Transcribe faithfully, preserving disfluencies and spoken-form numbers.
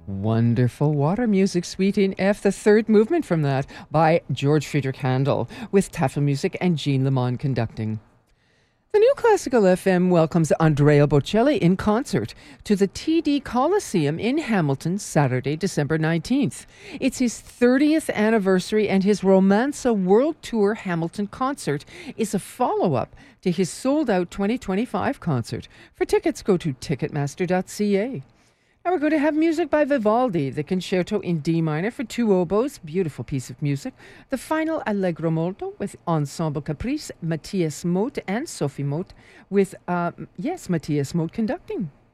Wonderful water music, suite in F, the third movement from that by George Friedrich Handel, with Tafelmusik and Jean Lemon conducting. The New Classical F M welcomes Andrea Bocelli in concert to the T D Coliseum in Hamilton Saturday, December nineteenth. It's his thirtieth anniversary, and his Romanza World Tour Hamilton concert is a follow-up to his sold-out twenty twenty-five concert. For tickets, go to ticketmaster dot c a. Now we're going to have music by Vivaldi, the Concerto in D minor for two oboes, beautiful piece of music. The final Allegro Molto with Ensemble Caprice, Matthias Mote and Sophie Mote with, uh, yes, Matthias Mote conducting.